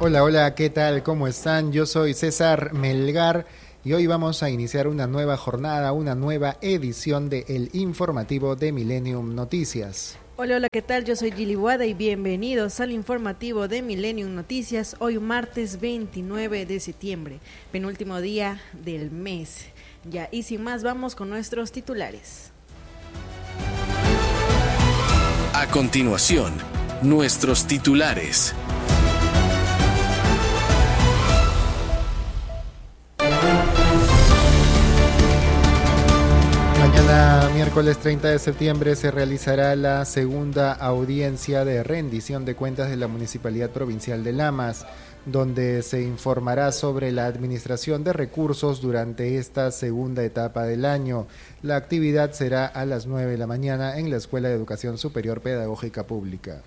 Hola, hola, ¿qué tal? ¿Cómo están? Yo soy César Melgar y hoy vamos a iniciar una nueva jornada, una nueva edición de El Informativo de Millennium Noticias. Hola, hola, ¿qué tal? Yo soy Gili Wada y bienvenidos al informativo de Millennium Noticias, hoy martes 29 de septiembre, penúltimo día del mes. Ya, y sin más, vamos con nuestros titulares. A continuación, nuestros titulares. Mañana, miércoles 30 de septiembre, se realizará la segunda audiencia de rendición de cuentas de la Municipalidad Provincial de Lamas, donde se informará sobre la administración de recursos durante esta segunda etapa del año. La actividad será a las 9 de la mañana en la Escuela de Educación Superior Pedagógica Pública.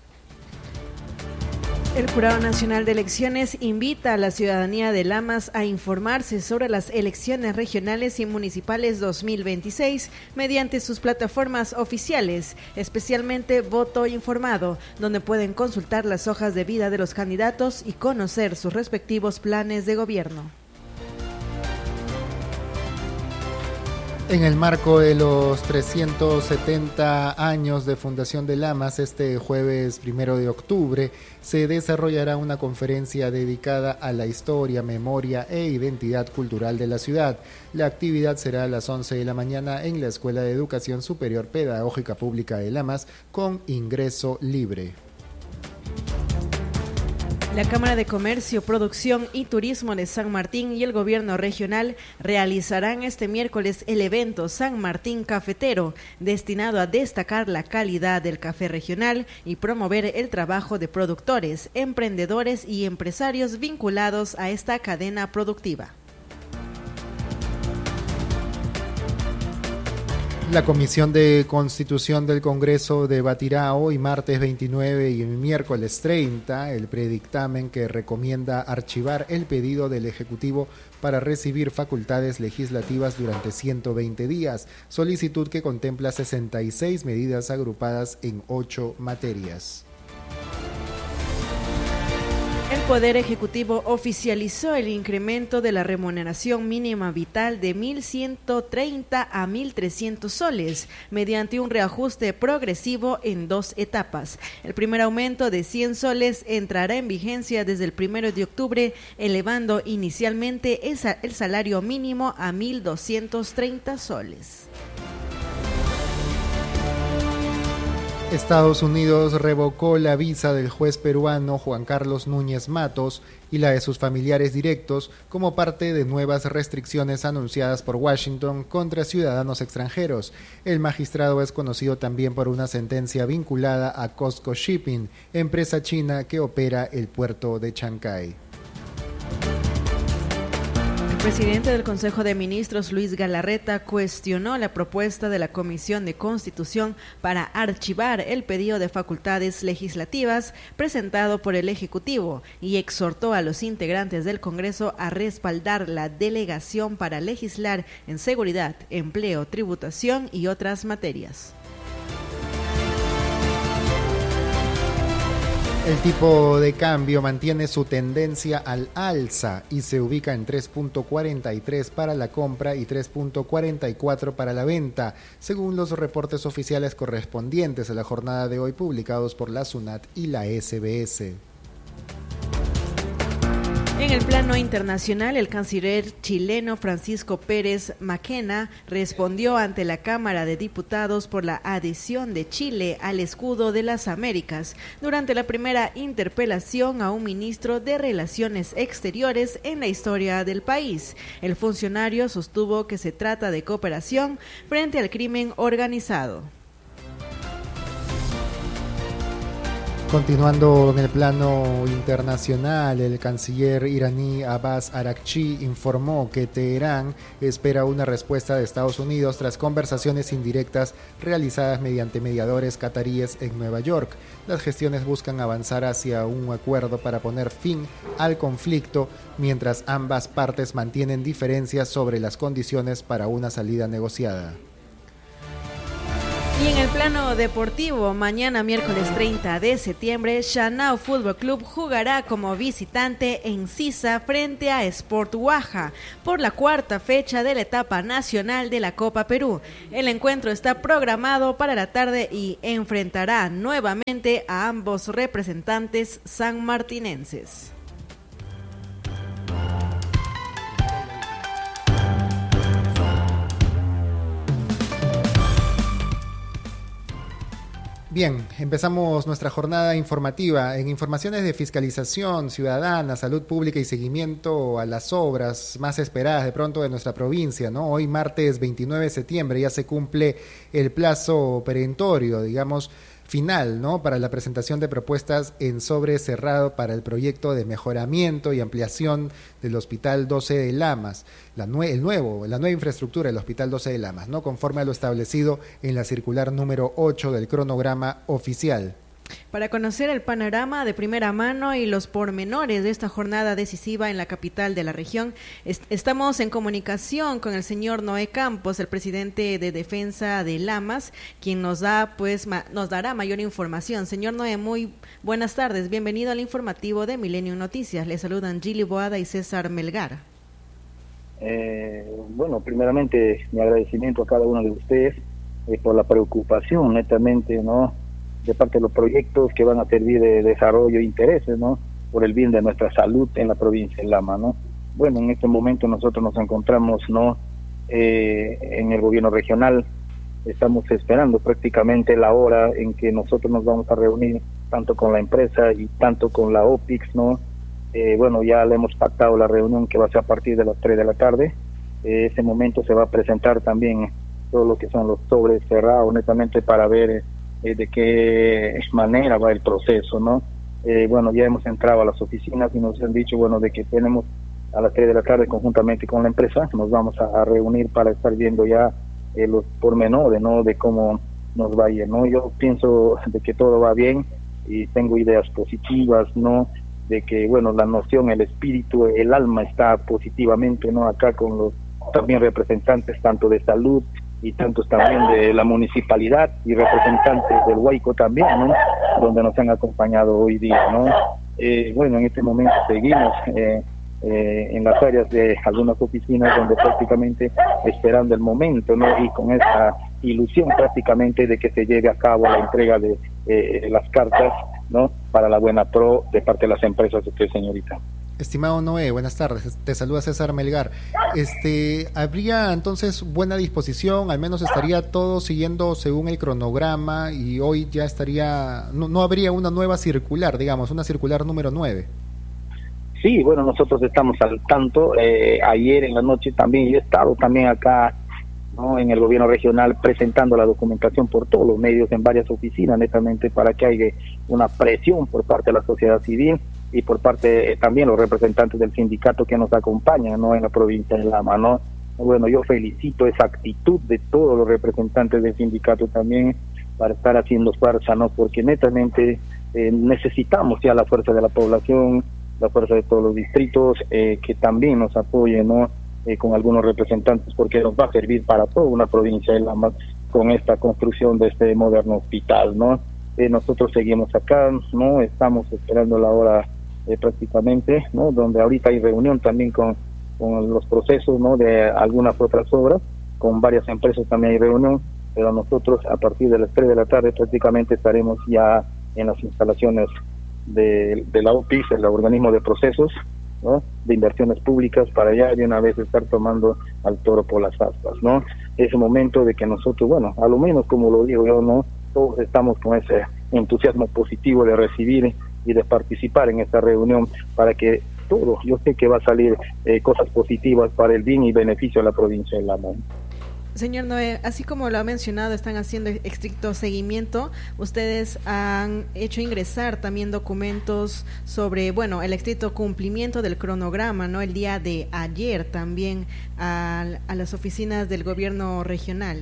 El Jurado Nacional de Elecciones invita a la ciudadanía de Lamas a informarse sobre las elecciones regionales y municipales 2026 mediante sus plataformas oficiales, especialmente Voto Informado, donde pueden consultar las hojas de vida de los candidatos y conocer sus respectivos planes de gobierno. En el marco de los 370 años de fundación de Lamas, este jueves 1 de octubre, se desarrollará una conferencia dedicada a la historia, memoria e identidad cultural de la ciudad. La actividad será a las 11 de la mañana en la Escuela de Educación Superior Pedagógica Pública de Lamas, con ingreso libre. La Cámara de Comercio, Producción y Turismo de San Martín y el Gobierno Regional realizarán este miércoles el evento San Martín Cafetero, destinado a destacar la calidad del café regional y promover el trabajo de productores, emprendedores y empresarios vinculados a esta cadena productiva. La Comisión de Constitución del Congreso debatirá hoy, martes 29 y miércoles 30, el predictamen que recomienda archivar el pedido del Ejecutivo para recibir facultades legislativas durante 120 días, solicitud que contempla 66 medidas agrupadas en 8 materias. El Poder Ejecutivo oficializó el incremento de la remuneración mínima vital de 1.130 a 1.300 soles mediante un reajuste progresivo en 2 etapas. El primer aumento de 100 soles entrará en vigencia desde el 1 de octubre, elevando inicialmente el salario mínimo a 1.230 soles. Estados Unidos revocó la visa del juez peruano Juan Carlos Núñez Matos y la de sus familiares directos como parte de nuevas restricciones anunciadas por Washington contra ciudadanos extranjeros. El magistrado es conocido también por una sentencia vinculada a COSCO Shipping, empresa china que opera el puerto de Chancay. El presidente del Consejo de Ministros, Luis Galarreta, cuestionó la propuesta de la Comisión de Constitución para archivar el pedido de facultades legislativas presentado por el Ejecutivo y exhortó a los integrantes del Congreso a respaldar la delegación para legislar en seguridad, empleo, tributación y otras materias. El tipo de cambio mantiene su tendencia al alza y se ubica en 3.43 para la compra y 3.44 para la venta, según los reportes oficiales correspondientes a la jornada de hoy publicados por la SUNAT y la SBS. En el plano internacional, el canciller chileno Francisco Pérez Mackenna respondió ante la Cámara de Diputados por la adhesión de Chile al escudo de las Américas durante la primera interpelación a un ministro de Relaciones Exteriores en la historia del país. El funcionario sostuvo que se trata de cooperación frente al crimen organizado. Continuando en el plano internacional, el canciller iraní Abbas Araghchi informó que Teherán espera una respuesta de Estados Unidos tras conversaciones indirectas realizadas mediante mediadores cataríes en Nueva York. Las gestiones buscan avanzar hacia un acuerdo para poner fin al conflicto, mientras ambas partes mantienen diferencias sobre las condiciones para una salida negociada. Y en el plano deportivo, mañana miércoles 30 de septiembre, Shanao Fútbol Club jugará como visitante en Sisa frente a Sport Huaja por la cuarta fecha de la etapa nacional de la Copa Perú. El encuentro está programado para la tarde y enfrentará nuevamente a ambos representantes sanmartinenses. Bien, empezamos nuestra jornada informativa en informaciones de fiscalización ciudadana, salud pública y seguimiento a las obras más esperadas de pronto de nuestra provincia, ¿no? Hoy martes 29 de septiembre ya se cumple el plazo perentorio, digamos, final, ¿no?, para la presentación de propuestas en sobre cerrado para el proyecto de mejoramiento y ampliación del Hospital 12 de Lamas, la nueva infraestructura del Hospital 12 de Lamas, ¿no?, conforme a lo establecido en la circular número 8 del cronograma oficial. Para conocer el panorama de primera mano y los pormenores de esta jornada decisiva en la capital de la región, estamos en comunicación con el señor Noé Campos, el presidente de Defensa de Lamas, quien nos dará mayor información. Señor Noé, muy buenas tardes, bienvenido al informativo de Milenio Noticias. Le saludan Gili Boada y César Melgar. Bueno, primeramente mi agradecimiento a cada uno de ustedes por la preocupación, netamente, ¿no?, de parte de los proyectos que van a servir de desarrollo e intereses, ¿no?, por el bien de nuestra salud en la provincia de Lama, ¿no? Bueno, en este momento nosotros nos encontramos, ¿no?, en el gobierno regional. Estamos esperando prácticamente la hora en que nosotros nos vamos a reunir tanto con la empresa y tanto con la OPIX, ¿no? Bueno, ya le hemos pactado la reunión que va a ser a partir de las 3 de la tarde. Ese momento se va a presentar también todo lo que son los sobres cerrados, netamente para ver de qué manera va el proceso, ¿no? Bueno, ya hemos entrado a las oficinas y nos han dicho, bueno, de que tenemos a las 3 de la tarde conjuntamente con la empresa, nos vamos a reunir para estar viendo ya los pormenores, ¿no?, de cómo nos va a ir, ¿no? Yo pienso de que todo va bien y tengo ideas positivas, ¿no?, de que, bueno, la noción, el espíritu, el alma está positivamente, ¿no?, acá con los también representantes tanto de salud y tantos también de la municipalidad y representantes del Huayco también, ¿no?, donde nos han acompañado hoy día, ¿no? Bueno, en este momento seguimos en las áreas de algunas oficinas donde prácticamente esperando el momento, ¿no?, y con esa ilusión prácticamente de que se lleve a cabo la entrega de las cartas, ¿no?, para la buena pro de parte de las empresas de usted, señorita. Estimado Noé, buenas tardes, te saluda César Melgar. ¿Habría entonces buena disposición? Al menos estaría todo siguiendo según el cronograma y hoy ya estaría, no habría una nueva circular, digamos, una circular número 9. Sí, bueno, nosotros estamos al tanto. Ayer en la noche también yo he estado también acá, ¿no?, en el gobierno regional presentando la documentación por todos los medios en varias oficinas, netamente para que haya una presión por parte de la sociedad civil y por parte también los representantes del sindicato que nos acompañan, ¿no?, en la provincia de Lama, ¿no? Bueno, yo felicito esa actitud de todos los representantes del sindicato también para estar haciendo fuerza, ¿no?, porque netamente necesitamos ya la fuerza de la población, la fuerza de todos los distritos, que también nos apoyen, ¿no?, con algunos representantes, porque nos va a servir para toda una provincia de Lama con esta construcción de este moderno hospital, ¿no? Nosotros seguimos acá, ¿no?, estamos esperando la hora prácticamente, ¿no?, donde ahorita hay reunión también con los procesos, ¿no?, de algunas otras obras, con varias empresas también hay reunión, pero nosotros a partir de las 3 de la tarde prácticamente estaremos ya en las instalaciones de la OPIX, el organismo de procesos, ¿no?, de inversiones públicas, para ya de una vez estar tomando al toro por las astas, ¿no? Es el momento de que nosotros, bueno, a lo menos como lo digo yo, ¿no?, todos estamos con ese entusiasmo positivo de recibir y de participar en esta reunión para que todo, yo sé que va a salir cosas positivas para el bien y beneficio de la provincia de Lama. Señor Noé, así como lo ha mencionado, están haciendo estricto seguimiento. Ustedes han hecho ingresar también documentos sobre, bueno, el estricto cumplimiento del cronograma, ¿no?, el día de ayer también a las oficinas del gobierno regional.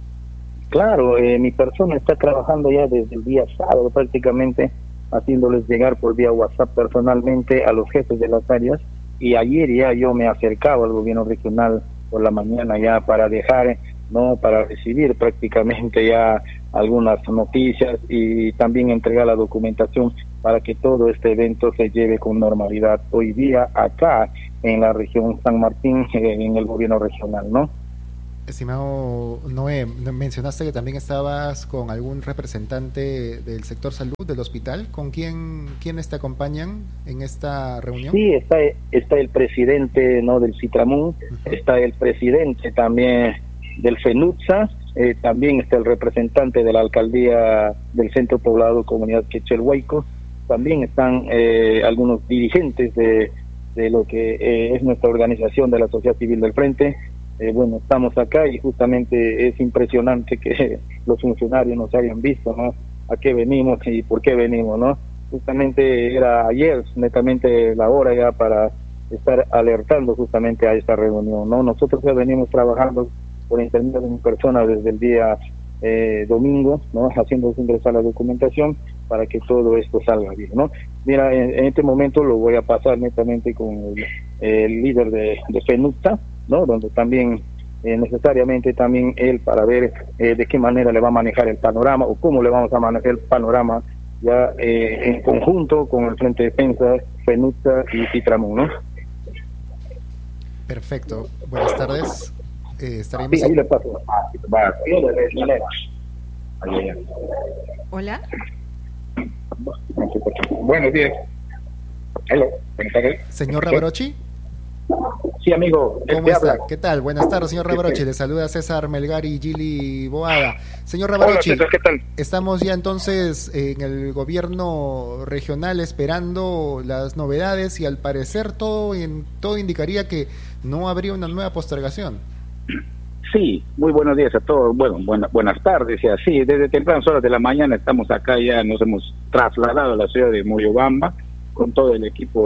Claro, mi persona está trabajando ya desde el día sábado prácticamente, haciéndoles llegar por vía WhatsApp personalmente a los jefes de las áreas, y ayer ya yo me acercaba al gobierno regional por la mañana ya para dejar ¿no? Para recibir prácticamente ya algunas noticias y también entregar la documentación para que todo este evento se lleve con normalidad hoy día acá en la región San Martín, en el gobierno regional, ¿no? Estimado Noé, mencionaste que también estabas con algún representante del sector salud del hospital. ¿Con quiénes te acompañan en esta reunión? Sí, está el presidente, ¿no?, del Citramún, está el presidente también del FENUTSA, también está el representante de la alcaldía del centro poblado Comunidad Quechelhuayco, también están algunos dirigentes de lo que es nuestra organización de la sociedad civil del Frente. Bueno, estamos acá y justamente es impresionante que los funcionarios nos hayan visto, ¿no? A qué venimos y por qué venimos, ¿no? Justamente era ayer, netamente la hora ya para estar alertando justamente a esta reunión, ¿no? Nosotros ya venimos trabajando por intermedio de mi persona desde el día domingo, ¿no? Haciendo ingresar la documentación para que todo esto salga bien, ¿no? Mira, en este momento lo voy a pasar netamente con el líder de FENUTSA, ¿no? Donde también necesariamente también él para ver de qué manera le va a manejar el panorama o cómo le vamos a manejar el panorama ya en conjunto con el Frente de Defensa, FENUTSA y Citramún, ¿no? Perfecto. Buenas tardes. Estaremos... Sí, ahí le paso. Hola. Buenos días. Hello. Buenas tardes. Señor Rabarochi. Sí, amigo. ¿Cómo está? ¿Qué tal? Buenas tardes, señor Rabarochi. Le saluda César Melgar y Gili Boada. Señor Rabarochi, Hola, César, ¿qué tal? Estamos ya entonces en el gobierno regional esperando las novedades y al parecer todo indicaría que no habría una nueva postergación. Sí, muy buenos días a todos. Bueno, buenas tardes. Ya, sí, desde tempranas horas de la mañana estamos acá, ya nos hemos trasladado a la ciudad de Moyobamba con todo el equipo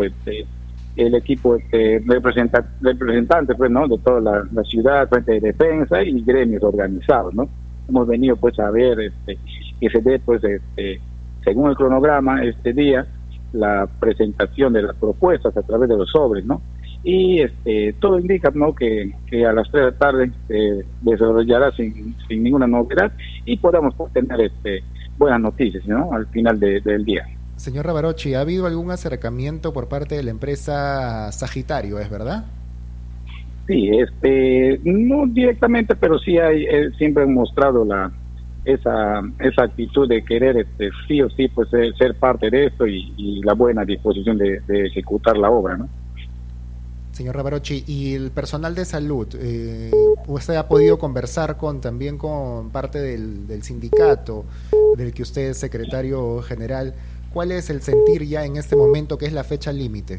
representante, pues, ¿no?, de toda la ciudad, Frente de Defensa y gremios organizados, ¿no? Hemos venido pues a ver que se dé pues según el cronograma este día la presentación de las propuestas a través de los sobres, ¿no? Y todo indica, ¿no?, que a las 3 de la tarde se desarrollará sin ninguna novedad y podamos tener buenas noticias, ¿no?, al final del día. Señor Rabarochi, ¿ha habido algún acercamiento por parte de la empresa Sagitario, es verdad? Sí, no directamente, pero sí siempre han mostrado esa actitud de querer sí o sí pues ser parte de esto y la buena disposición de ejecutar la obra, ¿no? Señor Rabarochi, ¿y el personal de salud? ¿Usted ha podido conversar también con parte del sindicato del que usted es secretario general? ¿Cuál es el sentir ya en este momento, que es la fecha límite?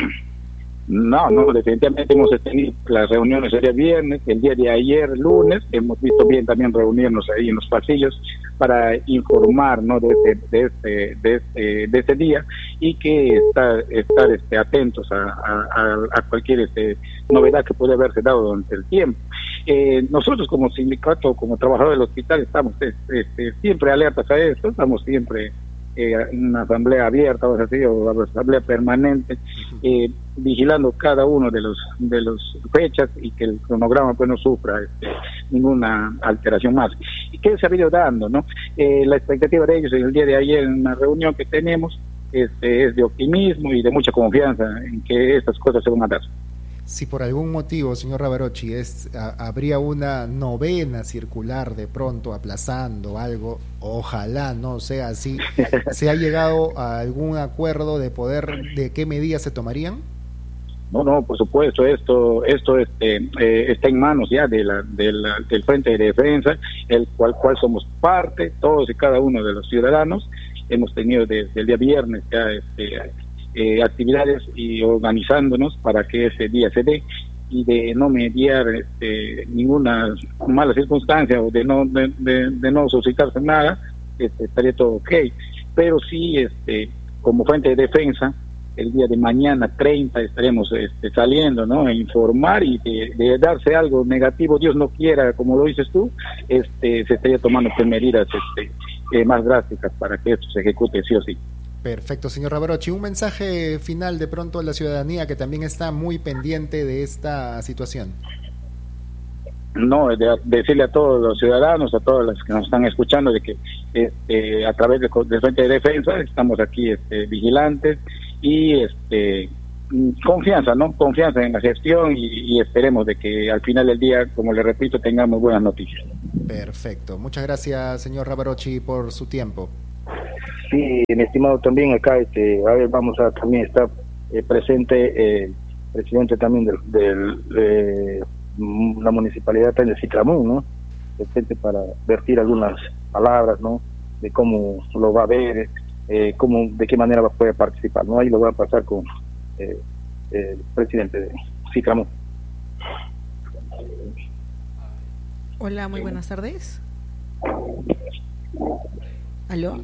No, definitivamente hemos tenido las reuniones el día viernes, el día de ayer, lunes, hemos visto bien también reunirnos ahí en los pasillos para informar, ¿no?, de este día y que estar atentos a cualquier novedad que puede haberse dado durante el tiempo. Nosotros como sindicato, como trabajadores del hospital, estamos siempre alertas a esto, estamos siempre una asamblea abierta o asamblea permanente, vigilando cada uno de los fechas y que el cronograma pues no sufra ninguna alteración más. ¿Y qué se ha venido dando, no? La expectativa de ellos en el día de ayer en una reunión que tenemos es de optimismo y de mucha confianza en que estas cosas se van a dar. Si por algún motivo, señor Rabarochi, habría una novena circular de pronto aplazando algo, ojalá no sea así, ¿se ha llegado a algún acuerdo de qué medidas se tomarían? No, por supuesto, esto está en manos ya del Frente de Defensa, el cual somos parte, todos y cada uno de los ciudadanos. Hemos tenido desde el día viernes ya actividades y organizándonos para que ese día se dé y de no mediar ninguna mala circunstancia o de no suscitarse nada, estaría todo ok. Pero sí, como Frente de Defensa, el día de mañana 30 estaremos saliendo, ¿no?, a informar y de darse algo negativo, Dios no quiera, como lo dices tú, se estaría tomando medidas más drásticas para que esto se ejecute sí o sí. Perfecto, señor Rabarochi. Un mensaje final de pronto a la ciudadanía que también está muy pendiente de esta situación. decirle a todos los ciudadanos, a todos los que nos están escuchando, de que a través del Frente de Defensa estamos aquí vigilantes y confianza en la gestión y esperemos de que al final del día, como le repito, tengamos buenas noticias. Perfecto. Muchas gracias, señor Ravarochi, por su tiempo. Sí, mi estimado, también acá, vamos a también estar presente el presidente también de la municipalidad de Citramón, ¿no? Presente para vertir algunas palabras, ¿no? De cómo lo va a ver, de qué manera va a poder participar, ¿no? Ahí lo voy a pasar con el presidente de Citramón. Hola, muy buenas tardes. ¿Aló?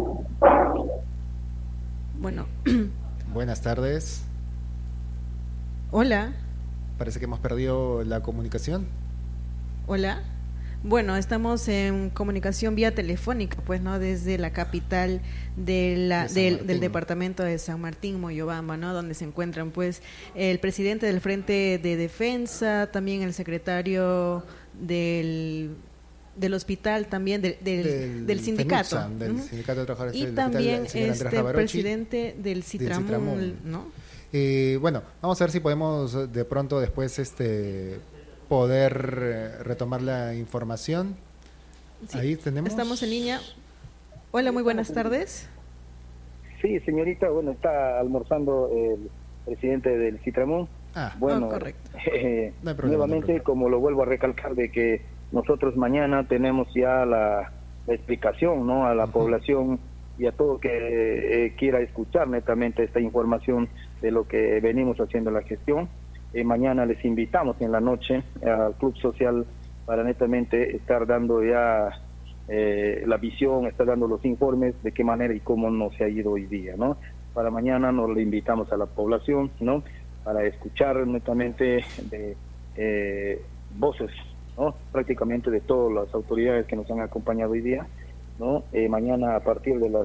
Bueno. Buenas tardes. Hola. Parece que hemos perdido la comunicación. Hola. Bueno, estamos en comunicación vía telefónica, pues, ¿no? Desde la capital del departamento de San Martín, Moyobamba, ¿no? Donde se encuentran, pues, el presidente del Frente de Defensa, también el secretario del hospital, también del sindicato. FENUTSA, del Sindicato de Trabajadores y del también Hospital, el presidente del Citramón, ¿no? Bueno, vamos a ver si podemos de pronto después poder retomar la información. Sí, ahí tenemos. Estamos en línea. Hola, muy buenas tardes. Sí, señorita, bueno, está almorzando el presidente del Citramón. Bueno, correcto. No hay problema, nuevamente, como lo vuelvo a recalcar, de que nosotros mañana tenemos ya la explicación, ¿no? A la población y a todo que quiera escuchar netamente esta información de lo que venimos haciendo la gestión. Mañana les invitamos en la noche al Club Social para netamente estar dando ya la visión, estar dando los informes de qué manera y cómo nos se ha ido hoy día, ¿no? Para mañana nos le invitamos a la población, ¿no? Para escuchar netamente de voces, ¿no? Prácticamente de todas las autoridades que nos han acompañado hoy día, ¿no? Mañana a partir de las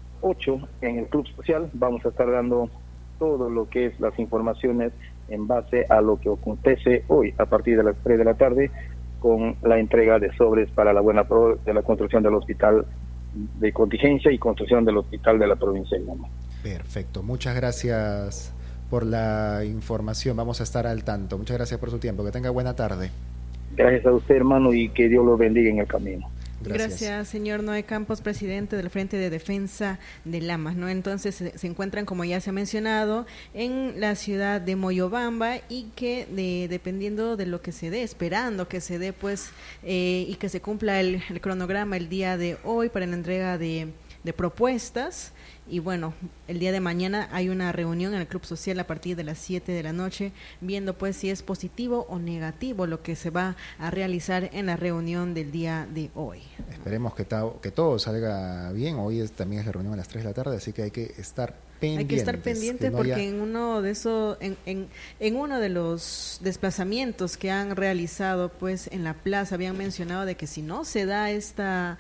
8 en el Club Social vamos a estar dando todo lo que es las informaciones en base a lo que acontece hoy a partir de las 3 de la tarde con la entrega de sobres para la buena pro de la construcción del hospital de contingencia y construcción del hospital de la provincia de Lima. Perfecto, muchas gracias por la información, vamos a estar al tanto. Muchas gracias por su tiempo, que tenga buena tarde. Gracias a usted, hermano, y que Dios lo bendiga en el camino. Gracias, señor Noé Campos, presidente del Frente de Defensa de Lamas, ¿no? Entonces se encuentran, como ya se ha mencionado, en la ciudad de Moyobamba y que dependiendo de lo que se dé, esperando que se dé, pues, y que se cumpla el cronograma el día de hoy para la entrega de propuestas. Y bueno, el día de mañana hay una reunión en el Club Social a partir de las 7 de la noche, viendo pues si es positivo o negativo lo que se va a realizar en la reunión del día de hoy. Esperemos que todo salga bien. Hoy también es la reunión a las 3 de la tarde, así que hay que estar pendientes. Hay que estar pendientes porque en uno de esos, en uno de los desplazamientos que han realizado pues en la plaza habían mencionado de que si no se da esta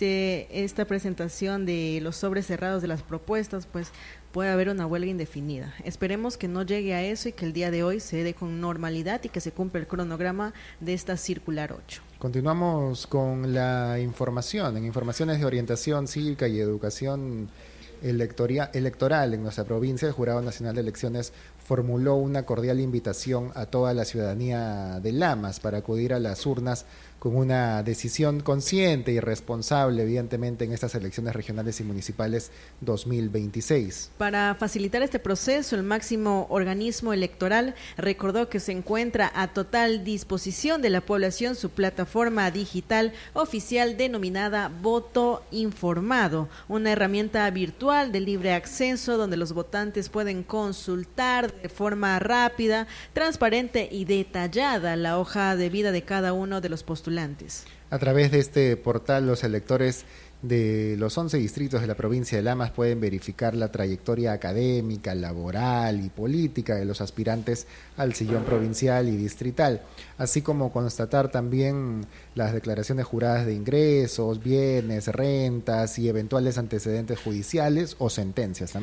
presentación de los sobres cerrados de las propuestas, pues puede haber una huelga indefinida. Esperemos que no llegue a eso y que el día de hoy se dé con normalidad y que se cumpla el cronograma de esta circular 8. Continuamos con la información, en informaciones de orientación cívica y educación electoral en nuestra provincia. El Jurado Nacional de Elecciones formuló una cordial invitación a toda la ciudadanía de Lamas para acudir a las urnas con una decisión consciente y responsable, evidentemente, en estas elecciones regionales y municipales 2026. Para facilitar este proceso, el máximo organismo electoral recordó que se encuentra a total disposición de la población su plataforma digital oficial denominada Voto Informado, una herramienta virtual de libre acceso donde los votantes pueden consultar de forma rápida, transparente y detallada la hoja de vida de cada uno de los postulantes. A través de este portal, los electores de los 11 distritos de la provincia de Lamas pueden verificar la trayectoria académica, laboral y política de los aspirantes al sillón provincial y distrital, así como constatar también las declaraciones juradas de ingresos, bienes, rentas y eventuales antecedentes judiciales o sentencias también.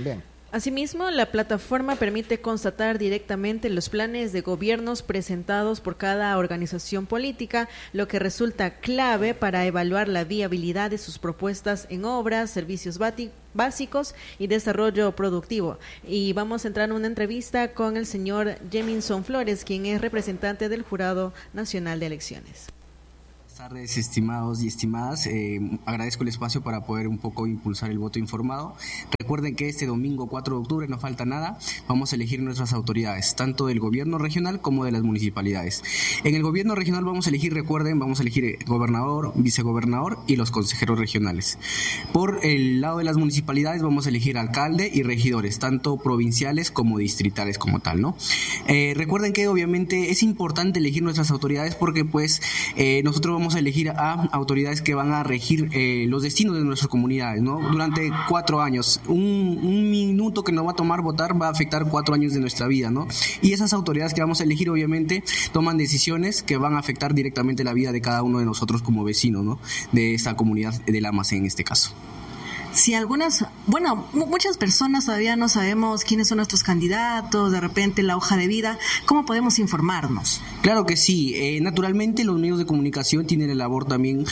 Asimismo, la plataforma permite constatar directamente los planes de gobiernos presentados por cada organización política, lo que resulta clave para evaluar la viabilidad de sus propuestas en obras, servicios básicos y desarrollo productivo. Y vamos a entrar en una entrevista con el señor Jemison Flores, quien es representante del Jurado Nacional de Elecciones. Buenas tardes, estimados y estimadas. Agradezco el espacio para poder un poco impulsar el voto informado. Recuerden que este domingo 4 de octubre, no falta nada, vamos a elegir nuestras autoridades, tanto del gobierno regional como de las municipalidades. En el gobierno regional vamos a elegir, vamos a elegir gobernador, vicegobernador y los consejeros regionales. Por el lado de las municipalidades vamos a elegir alcalde y regidores, tanto provinciales como distritales como tal, ¿no? Recuerden que obviamente es importante elegir nuestras autoridades porque pues nosotros vamos a elegir a autoridades que van a regir los destinos de nuestras comunidades, ¿no? Durante 4 años. Un minuto que nos va a tomar votar va a afectar 4 años de nuestra vida, ¿no? Y esas autoridades que vamos a elegir obviamente toman decisiones que van a afectar directamente la vida de cada uno de nosotros como vecinos, ¿no? De esta comunidad de Lamas en este caso. Si muchas personas todavía no sabemos quiénes son nuestros candidatos, de repente la hoja de vida, ¿cómo podemos informarnos? Claro que sí, naturalmente los medios de comunicación tienen la labor también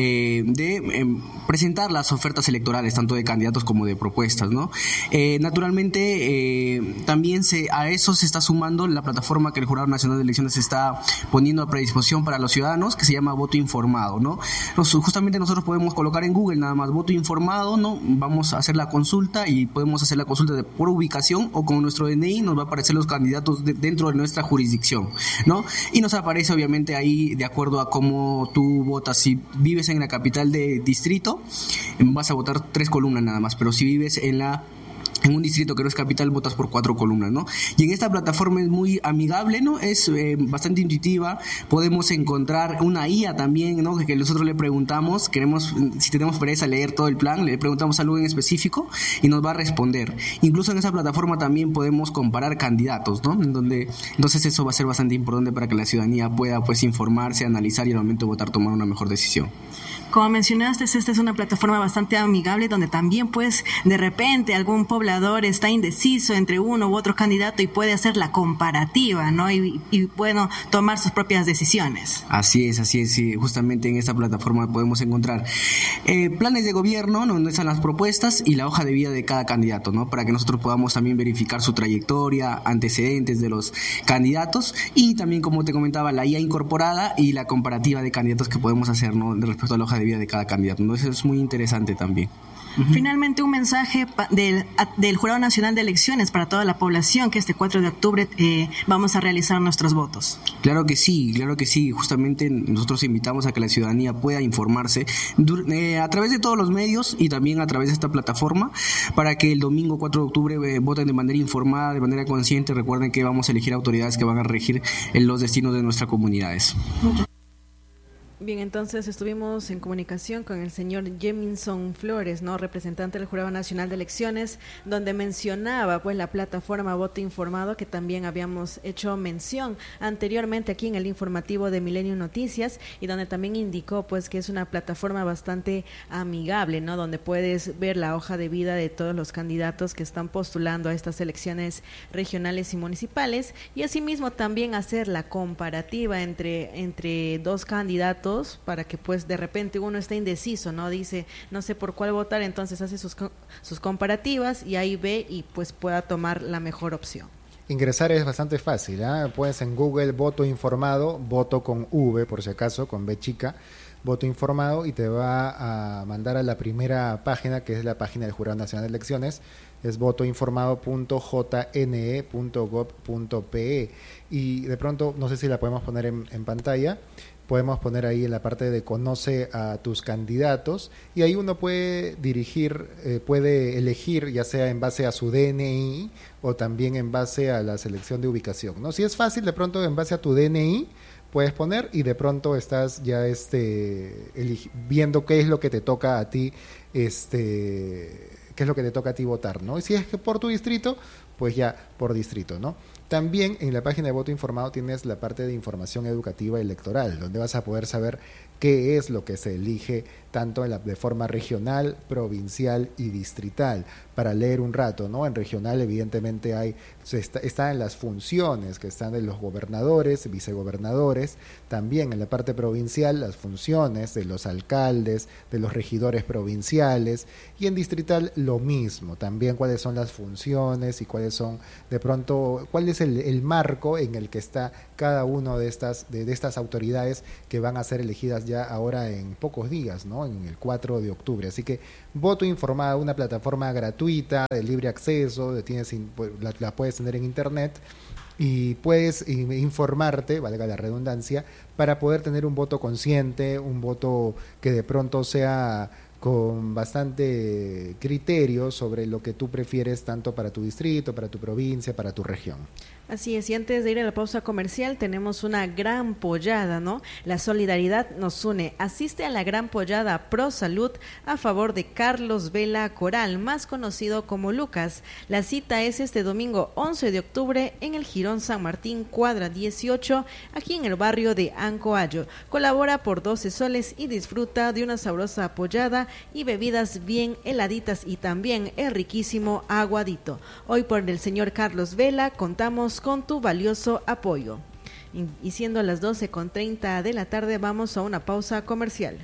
de presentar las ofertas electorales, tanto de candidatos como de propuestas, ¿no? Naturalmente también a eso se está sumando la plataforma que el Jurado Nacional de Elecciones está poniendo a predisposición para los ciudadanos, que se llama Voto Informado, ¿no? Justamente nosotros podemos colocar en Google nada más Voto Informado, ¿no? Vamos a hacer la consulta y podemos hacer la consulta por ubicación o con nuestro DNI nos va a aparecer los candidatos dentro de nuestra jurisdicción, ¿no? Y nos aparece obviamente ahí de acuerdo a cómo tú votas. Si vives en la capital de distrito, vas a votar 3 columnas nada más, pero si vives en un distrito que no es capital, votas por 4 columnas, ¿no? Y en esta plataforma es muy amigable, ¿no? Es bastante intuitiva. Podemos encontrar una IA también, ¿no? Que nosotros le preguntamos, si tenemos pereza leer todo el plan, le preguntamos algo en específico y nos va a responder. Incluso en esa plataforma también podemos comparar candidatos, ¿no? Entonces eso va a ser bastante importante para que la ciudadanía pueda, pues, informarse, analizar y al momento de votar tomar una mejor decisión. Como mencionaste, esta es una plataforma bastante amigable donde también pues de repente algún poblador está indeciso entre uno u otro candidato y puede hacer la comparativa, ¿no? Y bueno, tomar sus propias decisiones. Así es, sí. Justamente en esta plataforma podemos encontrar planes de gobierno, ¿no? Donde están las propuestas y la hoja de vida de cada candidato, ¿no? Para que nosotros podamos también verificar su trayectoria, antecedentes de los candidatos y también, como te comentaba, la IA incorporada y la comparativa de candidatos que podemos hacer, ¿no? Respecto a la hoja de vida de cada candidato, ¿no? Eso es muy interesante también. Finalmente, un mensaje del Jurado Nacional de Elecciones para toda la población que este 4 de octubre vamos a realizar nuestros votos. Claro que sí. Justamente nosotros invitamos a que la ciudadanía pueda informarse a través de todos los medios y también a través de esta plataforma para que el domingo 4 de octubre voten de manera informada, de manera consciente. Recuerden que vamos a elegir autoridades que van a regir los destinos de nuestras comunidades. Bien, entonces estuvimos en comunicación con el señor Jemison Flores, ¿no? Representante del Jurado Nacional de Elecciones, donde mencionaba pues la plataforma Voto Informado, que también habíamos hecho mención anteriormente aquí en el informativo de Milenio Noticias, y donde también indicó pues que es una plataforma bastante amigable, ¿no? Donde puedes ver la hoja de vida de todos los candidatos que están postulando a estas elecciones regionales y municipales, y asimismo también hacer la comparativa entre dos candidatos para que pues de repente uno esté indeciso, ¿no? Dice, no sé por cuál votar, entonces hace sus comparativas y ahí ve y pues pueda tomar la mejor opción. Ingresar es bastante fácil, ¿eh? Puedes en Google Voto Informado, voto con V por si acaso, con B chica, Voto Informado, y te va a mandar a la primera página, que es la página del Jurado Nacional de Elecciones, es votoinformado.jne.gov.pe, y de pronto, no sé si la podemos poner en pantalla, podemos poner ahí en la parte de conoce a tus candidatos, y ahí uno puede puede elegir ya sea en base a su DNI o también en base a la selección de ubicación, ¿no? Si es fácil, de pronto en base a tu DNI puedes poner y de pronto estás ya viendo qué es lo que te toca a ti, qué es lo que te toca a ti votar, ¿no? Y si es que por tu distrito, pues ya por distrito, ¿no? También en la página de Voto Informado tienes la parte de información educativa electoral, donde vas a poder saber qué es lo que se elige tanto de forma regional, provincial y distrital, para leer un rato, ¿no? En regional evidentemente está en las funciones que están de los gobernadores, vicegobernadores, también en la parte provincial las funciones de los alcaldes, de los regidores provinciales, y en distrital lo mismo, también cuáles son las funciones y cuáles son cuál es el marco en el que está cada uno de estas autoridades que van a ser elegidas ya ahora en pocos días, ¿no? En el 4 de octubre. Así que Voto Informado, una plataforma gratuita de libre acceso, la puedes tener en internet y puedes informarte, valga la redundancia, para poder tener un voto consciente, un voto que de pronto sea con bastante criterio sobre lo que tú prefieres tanto para tu distrito, para tu provincia, para tu región. Así es, y antes de ir a la pausa comercial tenemos una gran pollada, ¿no? La solidaridad nos une. Asiste a la gran pollada Pro Salud a favor de Carlos Vela Coral, más conocido como Lucas. La cita es este domingo 11 de octubre en el Jirón San Martín, cuadra 18, aquí en el barrio de Ancoayo. Colabora por 12 soles y disfruta de una sabrosa pollada y bebidas bien heladitas y también el riquísimo aguadito. Hoy por el señor Carlos Vela contamos con tu valioso apoyo. Y siendo las 12:30 de la tarde, vamos a una pausa comercial.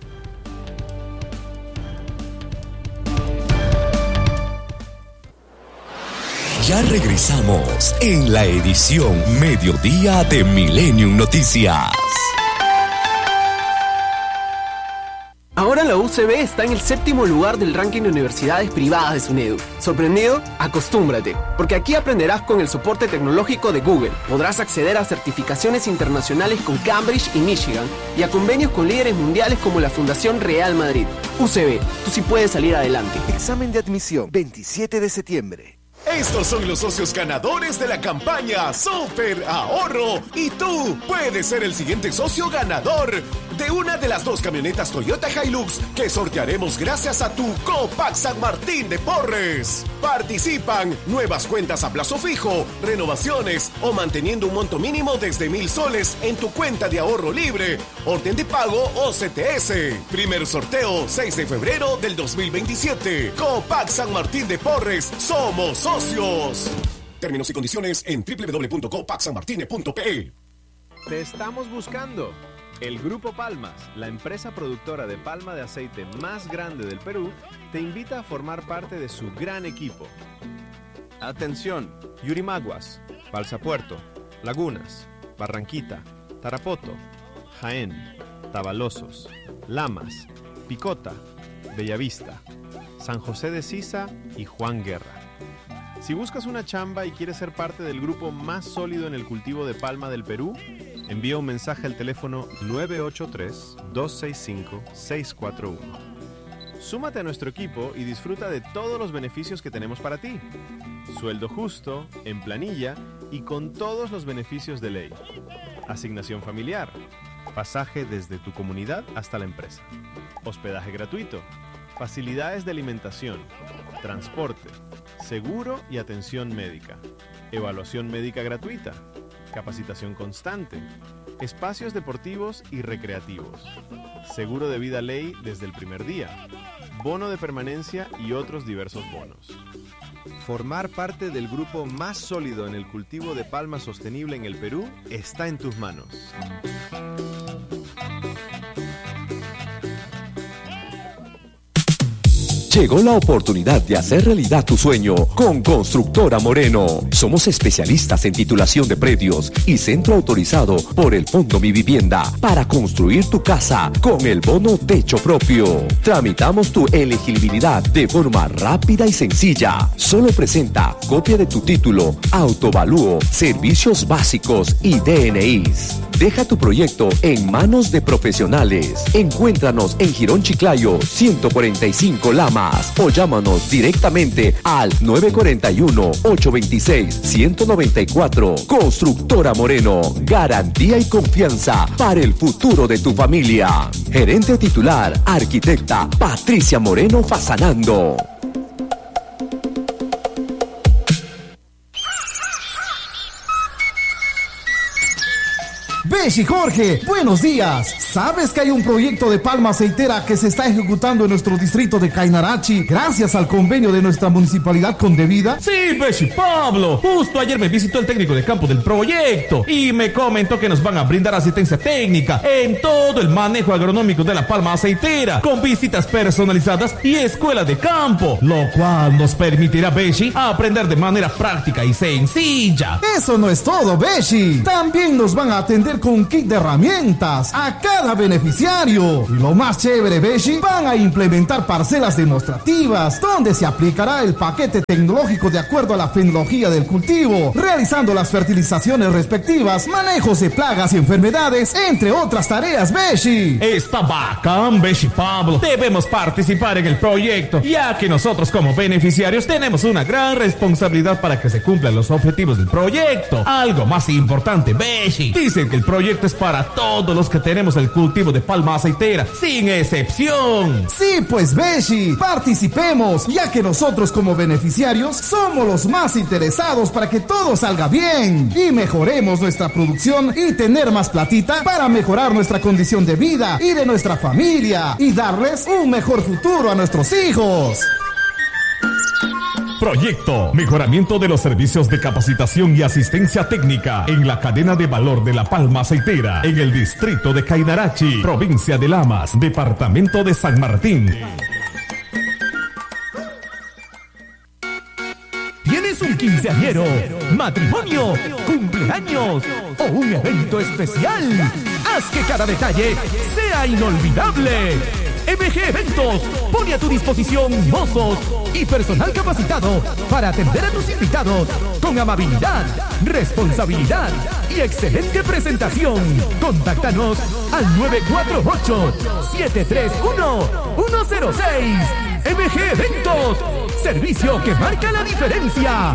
Ya regresamos en la edición Mediodía de Millennium Noticias. Ahora la UCB está en el 7º lugar del ranking de universidades privadas de SUNEDU. ¿Sorprendido? Acostúmbrate, porque aquí aprenderás con el soporte tecnológico de Google. Podrás acceder a certificaciones internacionales con Cambridge y Michigan y a convenios con líderes mundiales como la Fundación Real Madrid. UCB, tú sí puedes salir adelante. Examen de admisión, 27 de septiembre. Estos son los socios ganadores de la campaña Super Ahorro y tú puedes ser el siguiente socio ganador de una de las 2 camionetas Toyota Hilux que sortearemos gracias a tu Copac San Martín de Porres. Participan nuevas cuentas a plazo fijo, renovaciones o manteniendo un monto mínimo desde 1,000 soles en tu cuenta de ahorro libre, orden de pago o CTS. Primer sorteo 6 de febrero del 2027. Copac San Martín de Porres, somos socios. Términos y condiciones en www.copacsanmartine.pe. Te estamos buscando. El Grupo Palmas, la empresa productora de palma de aceite más grande del Perú, te invita a formar parte de su gran equipo. Atención, Yurimaguas, Balsa Puerto, Lagunas, Barranquita, Tarapoto, Jaén, Tabalosos, Lamas, Picota, Bellavista, San José de Sisa y Juan Guerra. Si buscas una chamba y quieres ser parte del grupo más sólido en el cultivo de palma del Perú, envía un mensaje al teléfono 983-265-641. Súmate a nuestro equipo y disfruta de todos los beneficios que tenemos para ti. Sueldo justo, en planilla y con todos los beneficios de ley. Asignación familiar, pasaje desde tu comunidad hasta la empresa. Hospedaje gratuito, facilidades de alimentación, transporte, seguro y atención médica, evaluación médica gratuita, capacitación constante, espacios deportivos y recreativos, seguro de vida ley desde el primer día, bono de permanencia y otros diversos bonos. Formar parte del grupo más sólido en el cultivo de palma sostenible en el Perú está en tus manos. Llegó la oportunidad de hacer realidad tu sueño con Constructora Moreno. Somos especialistas en titulación de predios y centro autorizado por el Fondo Mi Vivienda para construir tu casa con el bono techo propio. Tramitamos tu elegibilidad de forma rápida y sencilla. Solo presenta copia de tu título, autovalúo, servicios básicos y DNIs. Deja tu proyecto en manos de profesionales. Encuéntranos en Jirón Chiclayo, 145 Lama. O llámanos directamente al 941-826-194. Constructora Moreno, garantía y confianza para el futuro de tu familia. Gerente titular, arquitecta Patricia Moreno Fasanando. Beshi Jorge, buenos días. ¿Sabes que hay un proyecto de palma aceitera que se está ejecutando en nuestro distrito de Cainarachi gracias al convenio de nuestra municipalidad con Devida? Sí, Beshi Pablo. Justo ayer me visitó el técnico de campo del proyecto y me comentó que nos van a brindar asistencia técnica en todo el manejo agronómico de la palma aceitera, con visitas personalizadas y escuela de campo, lo cual nos permitirá, Beshi, aprender de manera práctica y sencilla. Eso no es todo, Beshi. También nos van a atender con un kit de herramientas a cada beneficiario. Y lo más chévere, Beshi, van a implementar parcelas demostrativas donde se aplicará el paquete tecnológico de acuerdo a la fenología del cultivo, realizando las fertilizaciones respectivas, manejos de plagas y enfermedades, entre otras tareas, Beshi. Está bacán, Beshi Pablo. Debemos participar en el proyecto, ya que nosotros como beneficiarios tenemos una gran responsabilidad para que se cumplan los objetivos del proyecto. Algo más importante, Beshi, dicen que el proyecto es para todos los que tenemos el cultivo de palma aceitera, sin excepción. Sí, pues, Beshi, participemos, ya que nosotros como beneficiarios somos los más interesados para que todo salga bien y mejoremos nuestra producción y tener más platita para mejorar nuestra condición de vida y de nuestra familia y darles un mejor futuro a nuestros hijos. Proyecto: mejoramiento de los servicios de capacitación y asistencia técnica en la cadena de valor de la palma aceitera en el distrito de Cainarachi, provincia de Lamas, departamento de San Martín. ¿Tienes un quinceañero, matrimonio, cumpleaños o un evento especial? Haz que cada detalle sea inolvidable. MG Eventos pone a tu disposición mozos y personal capacitado para atender a tus invitados con amabilidad, responsabilidad y excelente presentación. Contáctanos al 948-731-106. MG Eventos, servicio que marca la diferencia.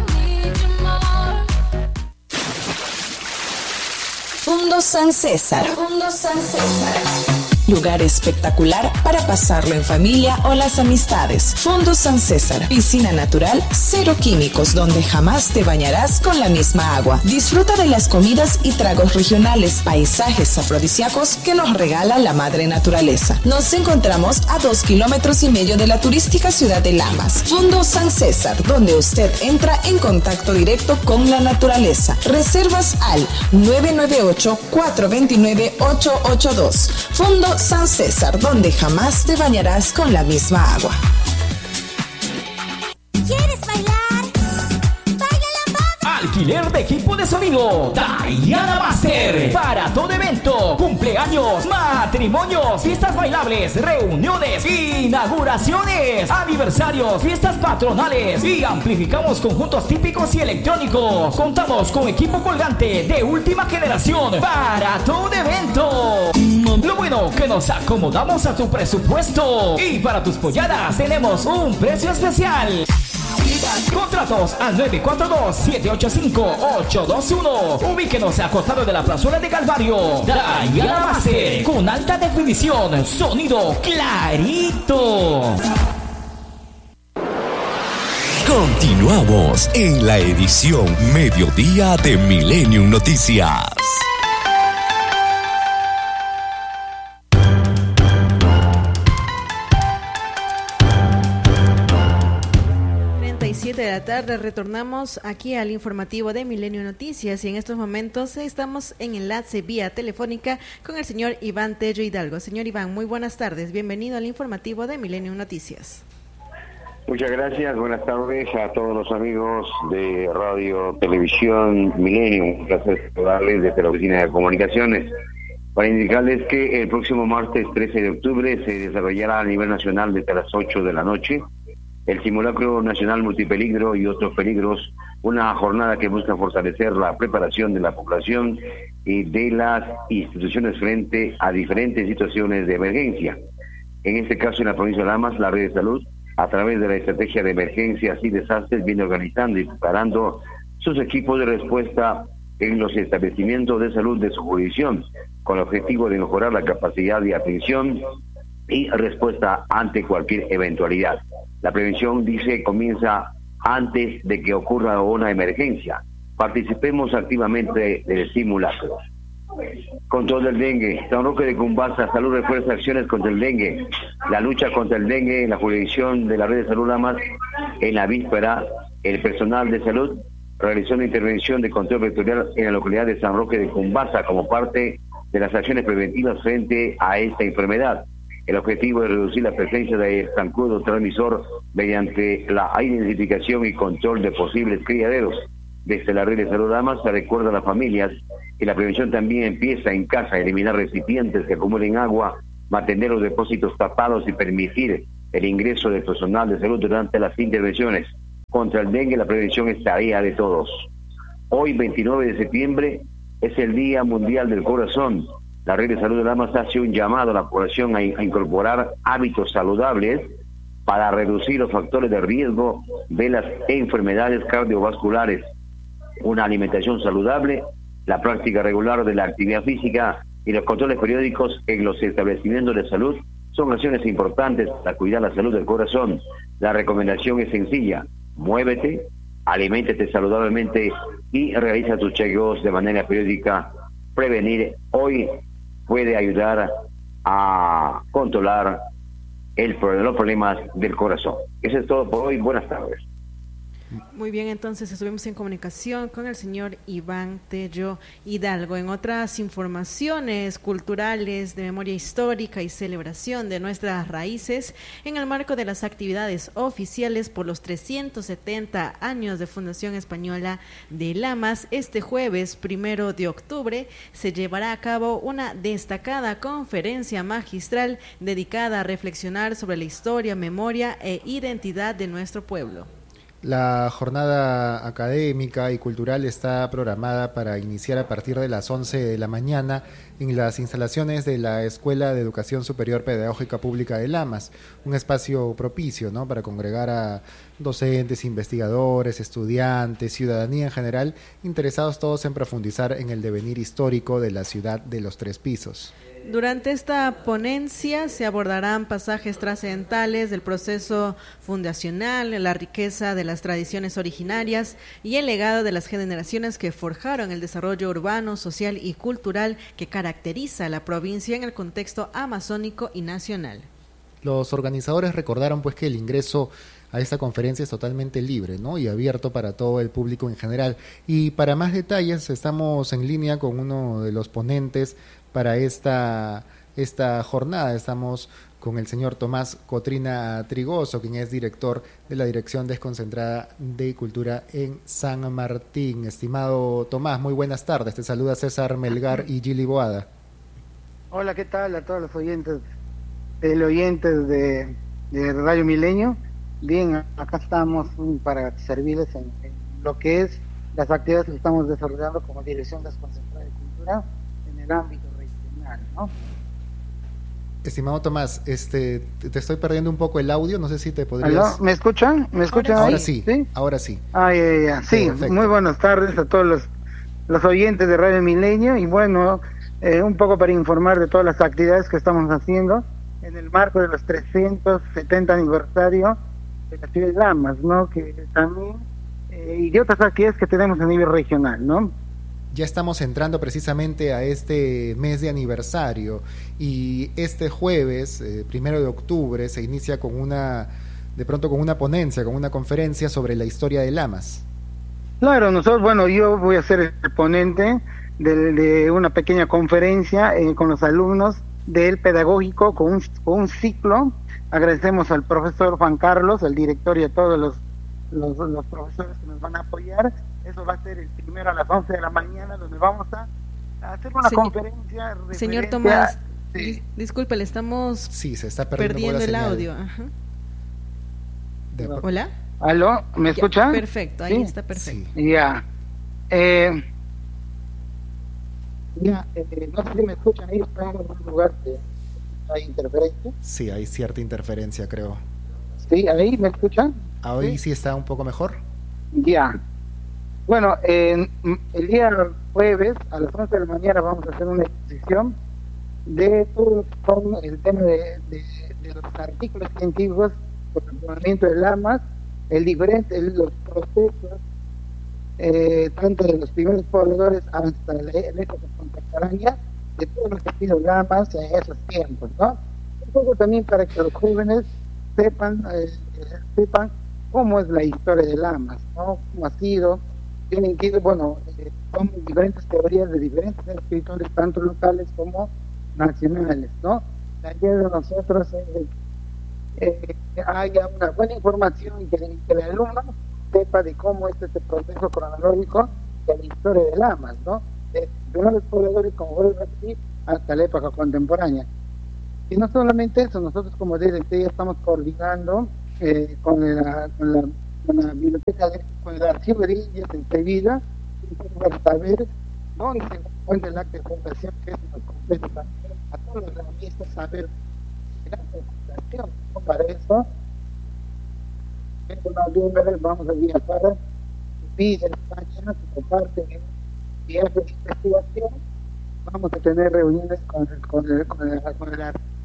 Fundo San César. Fundo San César. Lugar espectacular para pasarlo en familia o las amistades. Fundo San César, piscina natural, cero químicos, donde jamás te bañarás con la misma agua. Disfruta de las comidas y tragos regionales, paisajes afrodisíacos que nos regala la madre naturaleza. Nos encontramos a 2,5 kilómetros de la turística ciudad de Lamas. Fundo San César, donde usted entra en contacto directo con la naturaleza. Reservas al 998-429-882. Fundo San César, donde jamás te bañarás con la misma agua. ¿Quieres bailar? ¡Baila la bamba! Alquiler de equipo de sonido Diana Master para todo evento, cumpleaños, matrimonios, fiestas bailables, reuniones, inauguraciones, aniversarios, fiestas patronales y amplificamos conjuntos típicos y electrónicos. Contamos con equipo colgante de última generación para todo evento. Lo bueno que nos acomodamos a tu presupuesto y para tus polladas tenemos un precio especial. Contratos al 942-785-821. Ubíquenos a costado de la plazuela de Calvario. Diana Master, con alta definición, sonido clarito. Continuamos en la edición Mediodía de Millennium Noticias. De la tarde retornamos aquí al informativo de Milenio Noticias y en estos momentos estamos en enlace vía telefónica con el señor Iván Tello Hidalgo. Señor Iván, muy buenas tardes, bienvenido al informativo de Milenio Noticias. Muchas gracias, buenas tardes a todos los amigos de Radio Televisión Milenio. Un placer saludarles desde la Oficina de Comunicaciones para indicarles que el próximo martes 13 de octubre se desarrollará a nivel nacional desde las 8 de la noche el Simulacro Nacional Multipeligro y otros peligros, una jornada que busca fortalecer la preparación de la población y de las instituciones frente a diferentes situaciones de emergencia. En este caso, en la provincia de Lamas, la red de salud, a través de la estrategia de emergencias y desastres, viene organizando y preparando sus equipos de respuesta en los establecimientos de salud de su jurisdicción, con el objetivo de mejorar la capacidad de atención y respuesta ante cualquier eventualidad. La prevención, dice, comienza antes de que ocurra una emergencia. Participemos activamente del simulacro. control del dengue. San Roque de Cumbasa, salud refuerza acciones contra el dengue. La lucha contra el dengue en la jurisdicción de la red de salud Lamas. En la víspera, el personal de salud realizó una intervención de control vectorial en la localidad de San Roque de Cumbasa como parte de las acciones preventivas frente a esta enfermedad. El objetivo es reducir la presencia de zancudo transmisor mediante la identificación y control de posibles criaderos. Desde la red de salud Lamas se recuerda a las familias que la prevención también empieza en casa, eliminar recipientes que acumulen agua, mantener los depósitos tapados y permitir el ingreso de personal de salud durante las intervenciones. Contra el dengue la prevención es tarea de todos. Hoy, 29 de septiembre, es el Día Mundial del Corazón. La red de salud de Lamas hace un llamado a la población a incorporar hábitos saludables para reducir los factores de riesgo de las enfermedades cardiovasculares. Una alimentación saludable, la práctica regular de la actividad física y los controles periódicos en los establecimientos de salud son acciones importantes para cuidar la salud del corazón. La recomendación es sencilla: muévete, aliméntate saludablemente y realiza tus chequeos de manera periódica. Prevenir hoy puede ayudar a controlar los problemas del corazón. Eso es todo por hoy. Buenas tardes. Muy bien, entonces estuvimos en comunicación con el señor Iván Tello Hidalgo. En otras informaciones culturales de memoria histórica y celebración de nuestras raíces, en el marco de las actividades oficiales por los 370 años de Fundación Española de Lamas, este jueves 1 de octubre se llevará a cabo una destacada conferencia magistral dedicada a reflexionar sobre la historia, memoria e identidad de nuestro pueblo. La jornada académica y cultural está programada para iniciar a partir de las 11 de la mañana en las instalaciones de la Escuela de Educación Superior Pedagógica Pública de Lamas, un espacio propicio, ¿no?, para congregar a docentes, investigadores, estudiantes, ciudadanía en general, interesados todos en profundizar en el devenir histórico de la ciudad de los Tres Pisos. Durante esta ponencia se abordarán pasajes trascendentales del proceso fundacional, la riqueza de las tradiciones originarias y el legado de las generaciones que forjaron el desarrollo urbano, social y cultural que caracteriza a la provincia en el contexto amazónico y nacional. Los organizadores recordaron pues que el ingreso a esta conferencia es totalmente libre, ¿no?, y abierto para todo el público en general. Y para más detalles estamos en línea con uno de los ponentes para esta jornada. Estamos con el señor Tomás Cotrina Trigoso, quien es director de la Dirección Desconcentrada de Cultura en San Martín. Estimado Tomás, muy buenas tardes. Te saluda César Melgar y Gili Boada. Hola, ¿qué tal a todos los oyentes de Radio Milenio? Bien, acá estamos para servirles en lo que es las actividades que estamos desarrollando como Dirección Desconcentrada de Cultura en el ámbito regional, ¿no? Estimado Tomás, te estoy perdiendo un poco el audio, no sé si te podrías... ¿Aló? ¿Me escuchan? ¿Me escuchan ahora ahí? Sí, ¿Sí? ahora sí. Sí, perfecto. Muy buenas tardes a todos los oyentes de Radio Milenio y bueno, un poco para informar de todas las actividades que estamos haciendo en el marco de los 370 aniversario de la ciudad de Lamas, ¿no?, que también y de otras actividades que tenemos a nivel regional, ¿no? Ya estamos entrando precisamente a este mes de aniversario y este jueves, 1 de octubre, se inicia con una ponencia, con una conferencia sobre la historia de Lamas. Claro, yo voy a ser el ponente de una pequeña conferencia con los alumnos del pedagógico con un ciclo. Agradecemos al profesor Juan Carlos, el director y a todos los profesores que nos van a apoyar. Eso va a ser el primero a las 11 de la mañana, donde vamos a hacer una conferencia. Señor Tomás, disculpe, le estamos se está perdiendo el audio. Ajá. ¿Hola? ¿Aló? ¿Me escuchan? Perfecto, ahí está perfecto. Sí. Ya. No sé si me escuchan, ahí están en un lugar que hay interferencia. Sí, hay cierta interferencia, creo. Sí, ahí me escuchan. Ahí sí está un poco mejor. Ya. Bueno, el día jueves a las 11 de la mañana vamos a hacer una exposición de todo con el tema de los artículos científicos por el movimiento de Lamas, los procesos tanto de los primeros pobladores hasta el época contemporánea, de todo lo que ha sido Lamas en esos tiempos, ¿no? Un poco también para que los jóvenes sepan cómo es la historia de Lamas, ¿no? Cómo ha sido, tienen que ir, son diferentes teorías de diferentes escritores, tanto locales como nacionales, ¿no? La idea de nosotros es que haya una buena información y que el alumno sepa de cómo es este proceso cronológico de la historia de Lamas, ¿no? De los pobladores, como vuelvo a decir, hasta la época contemporánea. Y no solamente eso, nosotros como DDT ya estamos coordinando con la biblioteca, con el archivo de Indias en Sevilla, para saber dónde se encuentra el acta de fundación, que es una completa a todos los realistas saber el acta de fundación. Para eso, en noviembre vamos a viajar a Sevilla, España, como parte de un viaje de investigación. Vamos a tener reuniones con el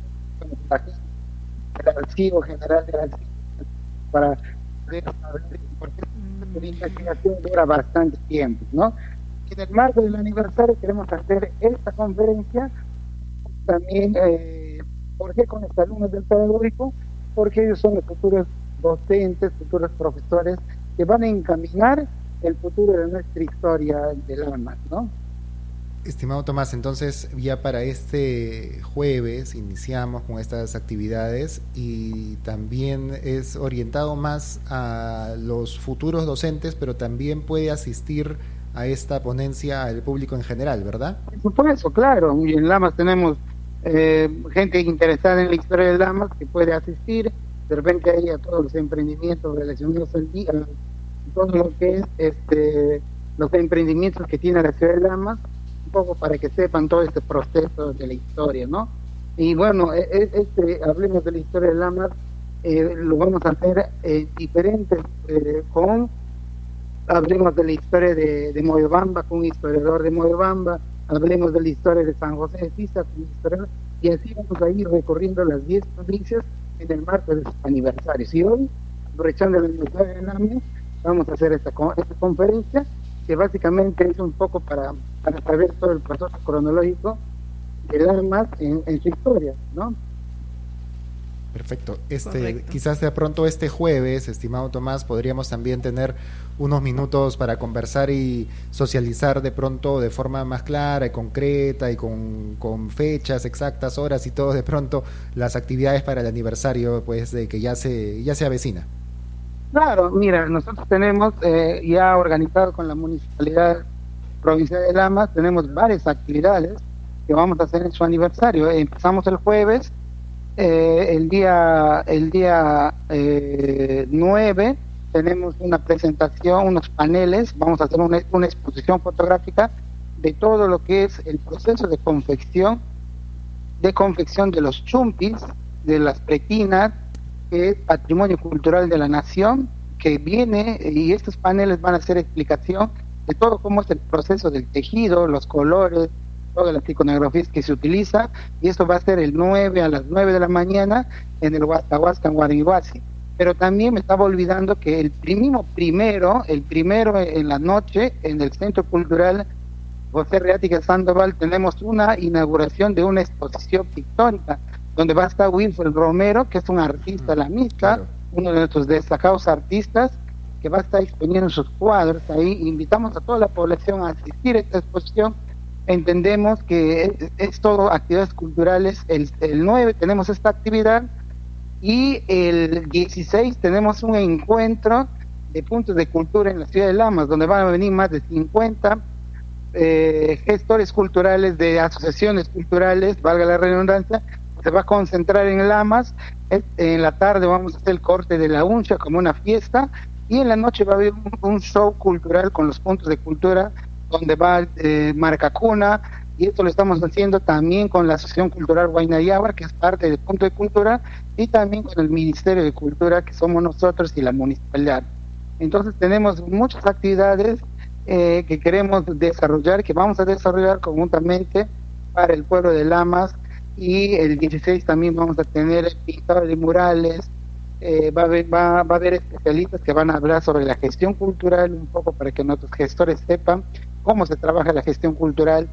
archivo general del archivo para ver, porque la investigación dura bastante tiempo, ¿no? En el marco del aniversario queremos hacer esta conferencia también, ¿por qué con los alumnos del pedagógico? Porque ellos son los futuros docentes, futuros profesores que van a encaminar el futuro de nuestra historia de Lamas, ¿no? Estimado Tomás, entonces ya para este jueves iniciamos con estas actividades y también es orientado más a los futuros docentes, pero también puede asistir a esta ponencia al público en general, ¿verdad? Por supuesto, claro. Y en Lamas tenemos gente interesada en la historia de Lamas que puede asistir. De repente hay a todos los emprendimientos relacionados al día, todo lo que es los emprendimientos que tiene la ciudad de Lamas, un poco para que sepan todo este proceso de la historia, ¿no? Y bueno, hablemos de la historia de Lamas, lo vamos a hacer diferentes, hablemos de la historia de Moyobamba con un historiador de Moyobamba, hablemos de la historia de San José de Tiza con un historiador, y así vamos a ir recorriendo las 10 provincias en el marco de sus aniversarios. Y hoy, aprovechando el aniversario de Lamas, vamos a hacer esta conferencia, que básicamente es un poco para saber todo el proceso cronológico de Lamas en su historia, ¿no? Perfecto. Quizás de pronto este jueves, estimado Tomás, podríamos también tener unos minutos para conversar y socializar de pronto de forma más clara y concreta y con fechas exactas, horas y todo, de pronto las actividades para el aniversario, pues, de que ya se avecina. Claro, mira, nosotros tenemos ya organizado con la Municipalidad Provincial de Lamas, tenemos varias actividades que vamos a hacer en su aniversario. Empezamos el jueves, el día 9 tenemos una presentación, unos paneles, vamos a hacer una exposición fotográfica de todo lo que es el proceso de confección de los chumpis, de las pretinas, que es patrimonio cultural de la nación, que viene, y estos paneles van a hacer explicación de todo cómo es el proceso del tejido, los colores, todas las iconografías que se utiliza, y esto va a ser el 9 a las 9 de la mañana en el Huastahuasca, en Guarihuasi. Pero también me estaba olvidando que el primero en la noche, en el Centro Cultural José Reática Sandoval, tenemos una inauguración de una exposición pictórica, donde va a estar Wilfred Romero, que es un artista lamista, claro, uno de nuestros destacados artistas, que va a estar exponiendo sus cuadros ahí. Invitamos a toda la población a asistir a esta exposición. Entendemos que es todo actividades culturales. El 9 tenemos esta actividad, y el 16 tenemos un encuentro de puntos de cultura en la ciudad de Lamas, donde van a venir más de 50 gestores culturales de asociaciones culturales, valga la redundancia. Se va a concentrar en Lamas. En la tarde vamos a hacer el corte de la uncha como una fiesta, y en la noche va a haber un show cultural con los puntos de cultura, donde va Maracacuna, y esto lo estamos haciendo también con la Asociación Cultural Guaynayabra, que es parte del punto de cultura, y también con el Ministerio de Cultura, que somos nosotros, y la municipalidad. Entonces tenemos muchas actividades que queremos desarrollar, que vamos a desarrollar conjuntamente para el pueblo de Lamas. Y el 16 también vamos a tener pintado de murales, va a haber especialistas que van a hablar sobre la gestión cultural, un poco para que nuestros gestores sepan cómo se trabaja la gestión cultural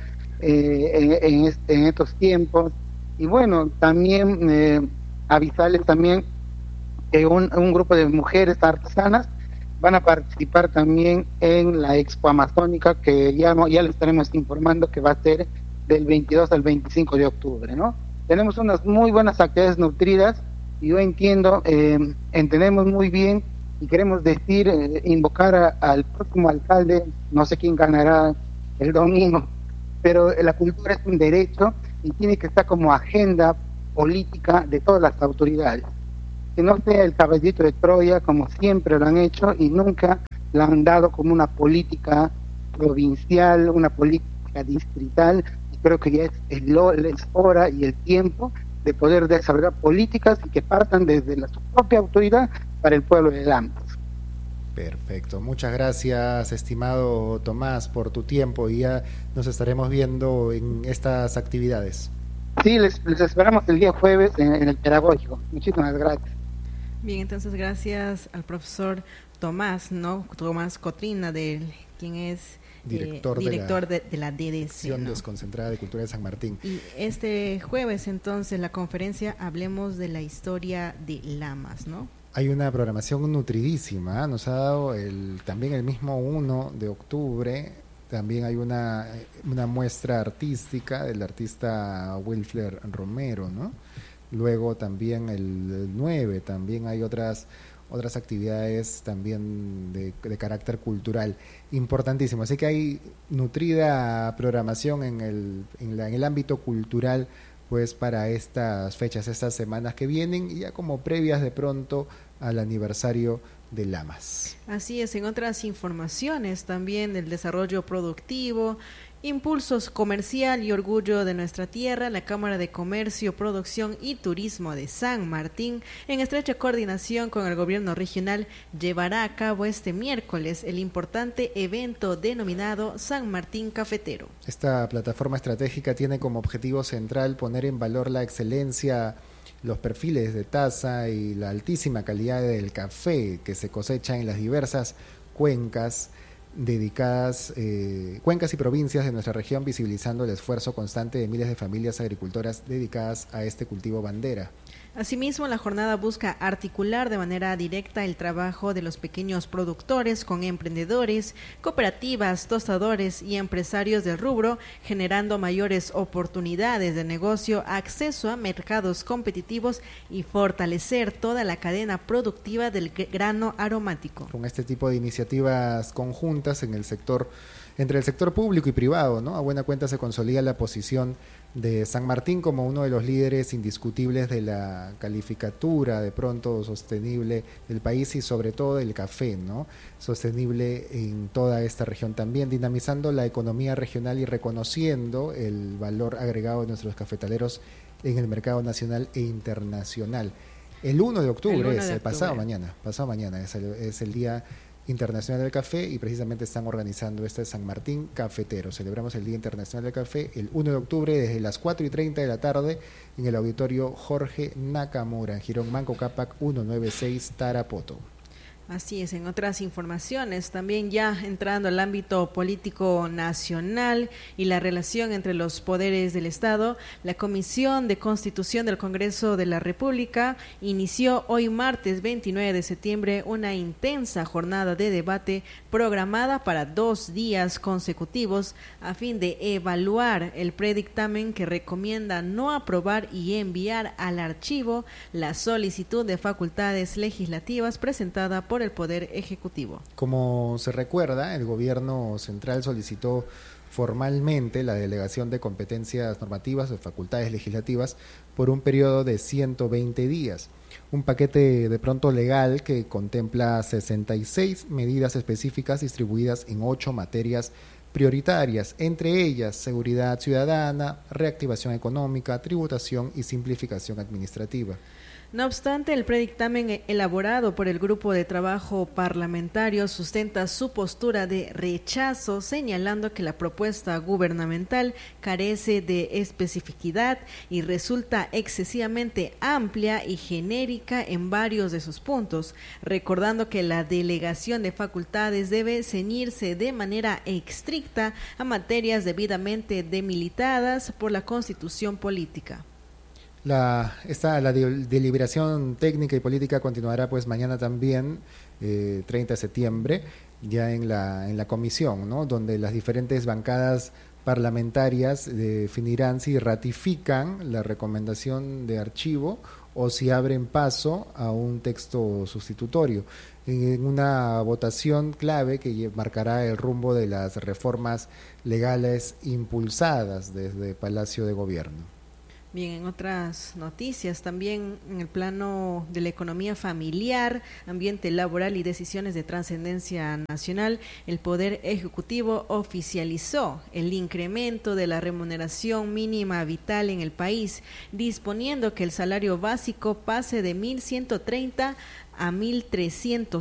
en estos tiempos. Y bueno, también avisarles también que un grupo de mujeres artesanas van a participar también en la Expo Amazónica, que ya les estaremos informando que va a ser del 22 al 25 de octubre, ¿no? Tenemos unas muy buenas actividades nutridas, y yo entendemos muy bien y queremos decir, invocar al próximo alcalde, no sé quién ganará el domingo, pero la cultura es un derecho y tiene que estar como agenda política de todas las autoridades. Que no sea el caballito de Troya como siempre lo han hecho y nunca la han dado como una política provincial, una política distrital. Y creo que ya es hora y el tiempo de poder desarrollar políticas y que partan desde su propia autoridad para el pueblo de Lamas. Perfecto, muchas gracias, estimado Tomás, por tu tiempo, y ya nos estaremos viendo en estas actividades. Sí, les esperamos el día jueves en el pedagógico. Muchísimas gracias. Bien, entonces gracias al profesor Tomás, ¿no? Tomás Cotrina, quien es director de la DDC, ¿no? Desconcentrada de Cultura de San Martín. Y este jueves, entonces, la conferencia Hablemos de la Historia de Lamas, ¿no? Hay una programación nutridísima, nos ha dado también el mismo 1 de octubre, también hay una muestra artística del artista Wilfler Romero, ¿no? Luego también el 9, también hay otras actividades también de carácter cultural importantísimo. Así que hay nutrida programación en el ámbito cultural, pues, para estas fechas, estas semanas que vienen, y ya como previas de pronto al aniversario de Lamas. Así es, en otras informaciones también del desarrollo productivo, impulsos comercial y orgullo de nuestra tierra, la Cámara de Comercio, Producción y Turismo de San Martín, en estrecha coordinación con el gobierno regional, llevará a cabo este miércoles el importante evento denominado San Martín Cafetero. Esta plataforma estratégica tiene como objetivo central poner en valor la excelencia, los perfiles de taza y la altísima calidad del café que se cosecha en las diversas cuencas y provincias de nuestra región, visibilizando el esfuerzo constante de miles de familias agricultoras dedicadas a este cultivo bandera. Asimismo, la jornada busca articular de manera directa el trabajo de los pequeños productores con emprendedores, cooperativas, tostadores y empresarios del rubro, generando mayores oportunidades de negocio, acceso a mercados competitivos y fortalecer toda la cadena productiva del grano aromático. Con este tipo de iniciativas conjuntas entre el sector público y privado, ¿no? A buena cuenta se consolida la posición de San Martín como uno de los líderes indiscutibles de la calificatura de pronto sostenible del país, y sobre todo del café, ¿no? Sostenible en toda esta región también, dinamizando la economía regional y reconociendo el valor agregado de nuestros cafetaleros en el mercado nacional e internacional. El 1 de octubre, pasado mañana es el Día Internacional del Café, y precisamente están organizando este San Martín Cafetero. Celebramos el Día Internacional del Café el 1 de octubre desde las 4:30 de la tarde en el auditorio Jorge Nakamura, en Girón Manco Cápac 196, Tarapoto. Así es, en otras informaciones, también ya entrando al ámbito político nacional y la relación entre los poderes del Estado, la Comisión de Constitución del Congreso de la República inició hoy martes 29 de septiembre una intensa jornada de debate programada para 2 días consecutivos a fin de evaluar el predictamen que recomienda no aprobar y enviar al archivo la solicitud de facultades legislativas presentada por el Poder Ejecutivo. Como se recuerda, el gobierno central solicitó formalmente la delegación de competencias normativas o facultades legislativas por un periodo de 120 días. Un paquete de pronto legal que contempla 66 medidas específicas distribuidas en 8 materias prioritarias, entre ellas seguridad ciudadana, reactivación económica, tributación y simplificación administrativa. No obstante, el predictamen elaborado por el Grupo de Trabajo Parlamentario sustenta su postura de rechazo, señalando que la propuesta gubernamental carece de especificidad y resulta excesivamente amplia y genérica en varios de sus puntos, recordando que la delegación de facultades debe ceñirse de manera estricta a materias debidamente delimitadas por la Constitución política. La deliberación técnica y política continuará pues mañana también, 30 de septiembre, ya en la comisión, ¿no? Donde las diferentes bancadas parlamentarias definirán si ratifican la recomendación de archivo o si abren paso a un texto sustitutorio, en una votación clave que marcará el rumbo de las reformas legales impulsadas desde Palacio de Gobierno. Bien, en otras noticias, también en el plano de la economía familiar, ambiente laboral y decisiones de trascendencia nacional, el Poder Ejecutivo oficializó el incremento de la remuneración mínima vital en el país, disponiendo que el salario básico pase de 1.130 a 1.300